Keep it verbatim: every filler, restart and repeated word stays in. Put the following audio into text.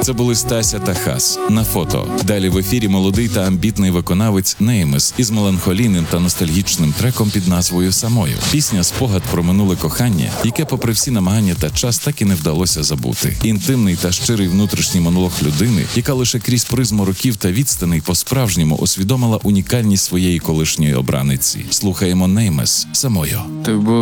Це були Стася та Хас на фото. Далі в ефірі молодий та амбітний виконавець Неймес із меланхолійним та ностальгічним треком під назвою «Самою». Пісня – спогад про минуле кохання, яке попри всі намагання та час так і не вдалося забути. Інтимний та щирий внутрішній монолог людини, яка лише крізь призму років та відстаней по-справжньому усвідомила унікальність своєї колишньої обраниці. Слухаємо Неймес «Самою».